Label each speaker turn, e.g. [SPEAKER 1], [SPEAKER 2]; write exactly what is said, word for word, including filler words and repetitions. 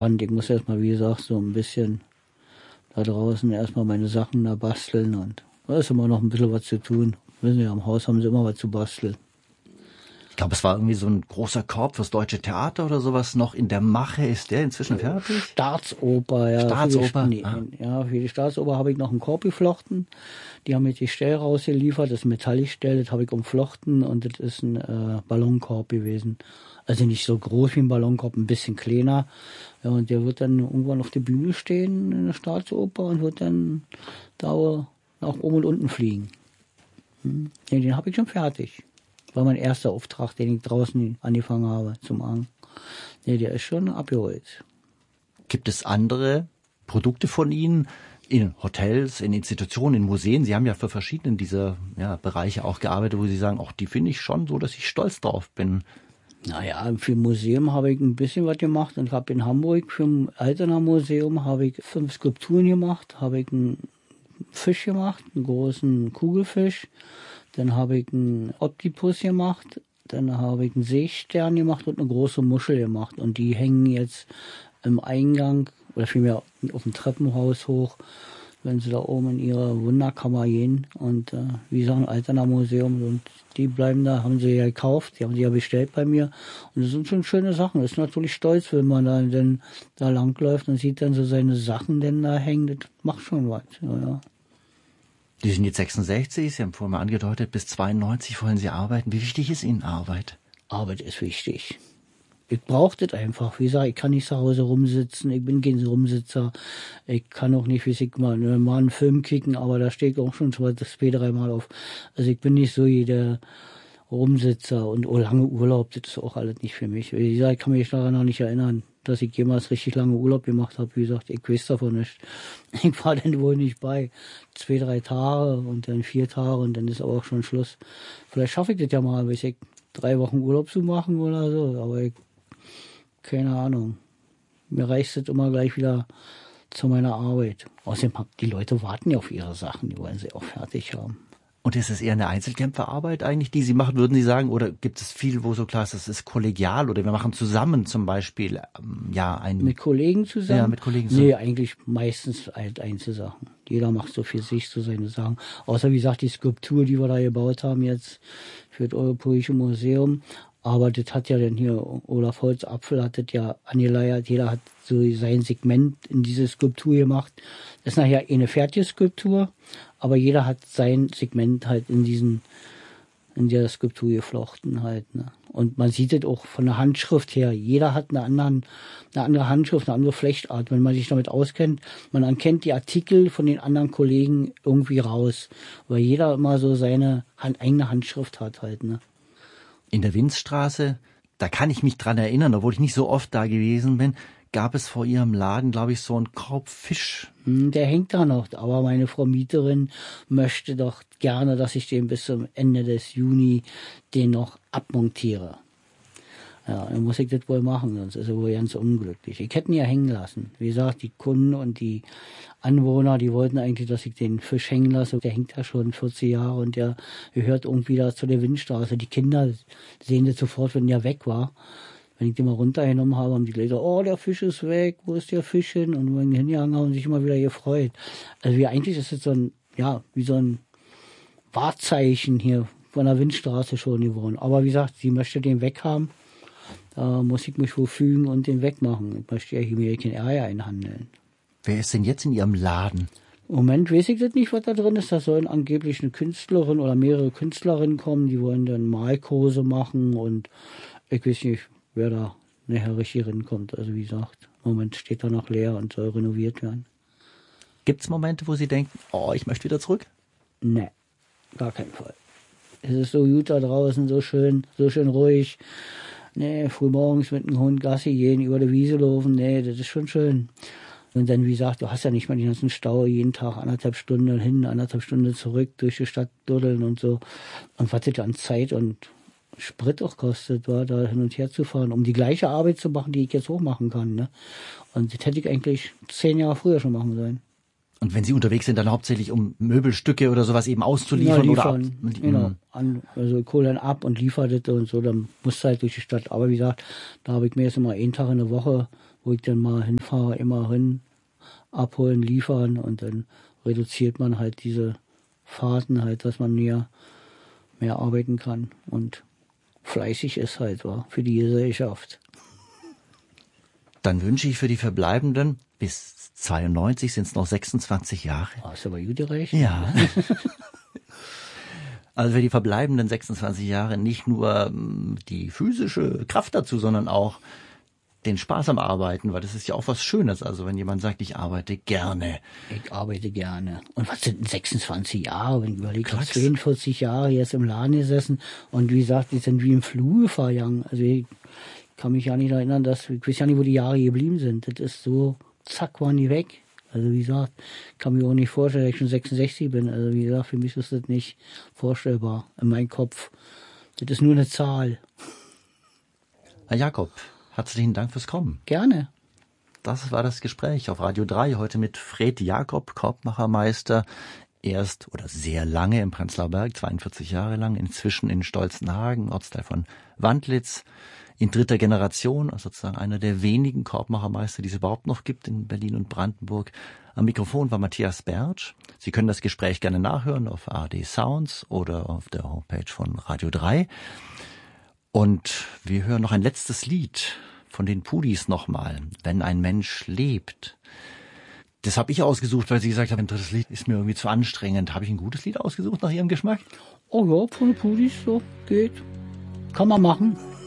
[SPEAKER 1] Und ich muss erstmal, wie gesagt, so ein bisschen da draußen erstmal meine Sachen da basteln und da ist immer noch ein bisschen was zu tun. Wissen Sie, am Haus haben sie immer was zu basteln.
[SPEAKER 2] Ich glaube, es war irgendwie so ein großer Korb fürs Deutsche Theater oder sowas noch in der Mache. Ist der inzwischen fertig?
[SPEAKER 1] Staatsoper, ja.
[SPEAKER 2] Staatsoper?
[SPEAKER 1] Für die, nee, ah. Ja, für die Staatsoper habe ich noch einen Korb geflochten. Die haben mir die Stell rausgeliefert. Das ist ein Metallic-Stell, das habe ich umflochten und das ist ein äh, Ballonkorb gewesen. Also nicht so groß wie ein Ballonkorb, ein bisschen kleiner. Ja, und der wird dann irgendwann auf der Bühne stehen in der Staatsoper und wird dann da nach oben und unten fliegen. Hm. Ja, den habe ich schon fertig. War mein erster Auftrag, den ich draußen angefangen habe zu machen. Nee, der ist schon abgeholt.
[SPEAKER 2] Gibt es andere Produkte von Ihnen in Hotels, in Institutionen, in Museen? Sie haben ja für verschiedene dieser ja, Bereiche auch gearbeitet, wo Sie sagen, auch die finde ich schon so, dass ich stolz drauf bin.
[SPEAKER 1] Naja, für ein Museum habe ich ein bisschen was gemacht und habe in Hamburg für ein Alterner Museum habe ich fünf Skulpturen gemacht, habe ich einen Fisch gemacht, einen großen Kugelfisch. Dann habe ich einen Oktopus gemacht, dann habe ich einen Seestern gemacht und eine große Muschel gemacht. Und die hängen jetzt im Eingang, oder vielmehr auf dem Treppenhaus hoch, wenn sie da oben in ihre Wunderkammer gehen. Und äh, wie gesagt, ein Alterner Museum. Und die bleiben da, haben sie ja gekauft, die haben sie ja bestellt bei mir. Und das sind schon schöne Sachen. Das ist natürlich stolz, wenn man da, denn, da langläuft und sieht dann so seine Sachen denn da hängen. Das macht schon was. Ja, ja.
[SPEAKER 2] Die sind jetzt sechsundsechzig, Sie haben vorhin mal angedeutet, bis zweiundneunzig wollen Sie arbeiten. Wie wichtig ist Ihnen Arbeit?
[SPEAKER 1] Arbeit ist wichtig. Ich brauche das einfach. Wie gesagt, ich kann nicht zu Hause rumsitzen. Ich bin kein Rumsitzer. Ich kann auch nicht, wie ich mal, mal einen Film kicken, aber da stehe ich auch schon zwei, zwei, dreimal auf. Also ich bin nicht so jeder Rumsitzer und oh, lange Urlaub, das ist auch alles nicht für mich. Wie gesagt, ich kann mich daran noch nicht erinnern, dass ich jemals richtig lange Urlaub gemacht habe. Wie gesagt, ich weiß davon nicht. Ich war dann wohl nicht bei. Zwei, drei Tage und dann vier Tage und dann ist aber auch schon Schluss. Vielleicht schaffe ich das ja mal, weiß ich, drei Wochen Urlaub zu machen oder so, aber ich, keine Ahnung. Mir reicht es immer gleich wieder zu meiner Arbeit. Außerdem, die Leute warten ja auf ihre Sachen, die wollen sie auch fertig haben.
[SPEAKER 2] Und ist es eher eine Einzelkämpferarbeit eigentlich, die Sie machen, würden Sie sagen? Oder gibt es viel, wo so klar ist, das ist kollegial oder wir machen zusammen zum Beispiel, ja, ein...
[SPEAKER 1] Mit Kollegen zusammen?
[SPEAKER 2] Ja, mit Kollegen zusammen.
[SPEAKER 1] Nee, eigentlich meistens halt Einzelsachen. Jeder macht so für sich so seine Sachen. Außer, wie gesagt, die Skulptur, die wir da gebaut haben jetzt für das Europäische Museum. Aber das hat ja dann hier, Olaf Holzapfel hat das ja angeleiert. Jeder hat so sein Segment in diese Skulptur gemacht. Das ist nachher eine fertige Skulptur, aber jeder hat sein Segment halt in diesen, in der Skulptur geflochten halt, ne. Und man sieht es auch von der Handschrift her. Jeder hat eine, anderen, eine andere Handschrift, eine andere Flechtart. Wenn man sich damit auskennt, man erkennt die Artikel von den anderen Kollegen irgendwie raus. Weil jeder immer so seine Hand, eigene Handschrift hat halt, ne.
[SPEAKER 2] In der Winzstraße, da kann ich mich dran erinnern, obwohl ich nicht so oft da gewesen bin, gab es vor Ihrem Laden, glaube ich, so einen Korb Fisch.
[SPEAKER 1] Der hängt da noch, aber meine Frau Mieterin möchte doch gerne, dass ich den bis zum Ende des Juni den noch abmontiere. Ja, dann muss ich das wohl machen, sonst ist er wohl ganz unglücklich. Ich hätte ihn ja hängen lassen. Wie gesagt, die Kunden und die Anwohner, die wollten eigentlich, dass ich den Fisch hängen lasse. Der hängt da schon vierzig Jahre und der gehört irgendwie da zu der Windstraße. Die Kinder sehen das sofort, wenn der weg war. Wenn ich den mal runtergenommen habe, haben die Leute, oh, der Fisch ist weg, wo ist der Fisch hin? Und wenn die hingegangen haben, sich immer wieder gefreut. Also wie eigentlich ist es so ein, ja, wie so ein Wahrzeichen hier von der Windstraße schon geworden. Aber wie gesagt, sie möchte den weghaben. Da muss ich mich wohl fügen und den wegmachen. Ich möchte ja hier mir kein Ärger einhandeln.
[SPEAKER 2] Wer ist denn jetzt in Ihrem Laden?
[SPEAKER 1] Im Moment weiß ich das nicht, was da drin ist. Da sollen angeblich eine Künstlerin oder mehrere Künstlerinnen kommen. Die wollen dann Malkurse machen und ich weiß nicht, wer da nachher richtig kommt. Also wie gesagt, im Moment steht da noch leer und soll renoviert werden.
[SPEAKER 2] Gibt es Momente, wo Sie denken, oh, ich möchte wieder zurück?
[SPEAKER 1] Nee, gar keinen Fall. Es ist so gut da draußen, so schön, so schön ruhig. Nee, frühmorgens mit dem Hund Gassi gehen, über die Wiese laufen, nee, das ist schon schön. Und dann, wie gesagt, du hast ja nicht mal den ganzen Stau, jeden Tag anderthalb Stunden hin, anderthalb Stunden zurück, durch die Stadt duddeln und so. Und was das an Zeit und Sprit auch kostet, war da hin und her zu fahren, um die gleiche Arbeit zu machen, die ich jetzt auch machen kann, ne. Und das hätte ich eigentlich zehn Jahre früher schon machen sollen.
[SPEAKER 2] Und wenn Sie unterwegs sind, dann hauptsächlich um Möbelstücke oder sowas eben auszuliefern?
[SPEAKER 1] Ja,
[SPEAKER 2] oder ab?
[SPEAKER 1] Genau. An, also ich hole dann ab und liefere das und so, dann musst du halt durch die Stadt. Aber wie gesagt, da habe ich mir jetzt immer einen Tag in der Woche wo ich dann mal hinfahre, immer hin, abholen, liefern und dann reduziert man halt diese Fahrten halt, dass man mehr, mehr arbeiten kann und fleißig ist halt, war für die Gesellschaft.
[SPEAKER 2] Dann wünsche ich für die Verbleibenden, bis zweiundneunzig sind es noch sechsundzwanzig Jahre.
[SPEAKER 1] Hast du aber gut gerecht.
[SPEAKER 2] Ja. Also für die verbleibenden sechsundzwanzig Jahre nicht nur die physische Kraft dazu, sondern auch den Spaß am Arbeiten, weil das ist ja auch was Schönes. Also wenn jemand sagt, ich arbeite gerne.
[SPEAKER 1] Ich arbeite gerne. Und was sind denn sechsundzwanzig Jahre? Wenn ich überlege, ich habe zweiundvierzig Jahre jetzt im Laden gesessen und wie gesagt, die sind wie im Flug vergangen. Also ich kann mich ja nicht erinnern, dass, ich weiß ja nicht, wo die Jahre geblieben sind. Das ist so, zack, waren die weg. Also wie gesagt, kann mir auch nicht vorstellen, dass ich schon sechsundsechzig bin. Also wie gesagt, für mich ist das nicht vorstellbar in meinem Kopf. Das ist nur eine Zahl.
[SPEAKER 2] Herr Jakob, herzlichen Dank fürs Kommen.
[SPEAKER 1] Gerne.
[SPEAKER 2] Das war das Gespräch auf Radio drei heute mit Fred Jakob, Korbmachermeister. Erst oder sehr lange im Prenzlauer Berg, zweiundvierzig Jahre lang, inzwischen in Stolzenhagen, Ortsteil von Wandlitz, in dritter Generation, also sozusagen einer der wenigen Korbmachermeister, die es überhaupt noch gibt in Berlin und Brandenburg. Am Mikrofon war Matthias Bertsch. Sie können das Gespräch gerne nachhören auf A R D Sounds oder auf der Homepage von Radio drei. Und wir hören noch ein letztes Lied von den Pudis nochmal, Wenn ein Mensch lebt. Das habe ich ausgesucht, weil Sie gesagt haben, ein drittes Lied ist mir irgendwie zu anstrengend. Habe ich ein gutes Lied ausgesucht nach Ihrem Geschmack?
[SPEAKER 1] Oh ja, von den Pudis, so geht. Kann man machen.